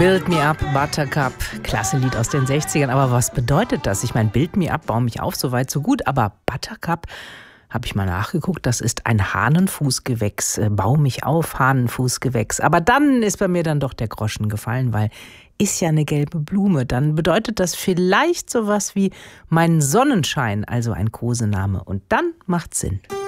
Build Me Up, Buttercup, klasse Lied aus den 60ern. Aber was bedeutet das? Ich meine, Build Me Up, bau mich auf, so weit, so gut. Aber Buttercup, habe ich mal nachgeguckt, das ist ein Hahnenfußgewächs. Bau mich auf, Hahnenfußgewächs. Aber dann ist bei mir dann doch der Groschen gefallen, weil ist ja eine gelbe Blume. Dann bedeutet das vielleicht sowas wie mein Sonnenschein, also ein Kosename. Und dann macht's Sinn.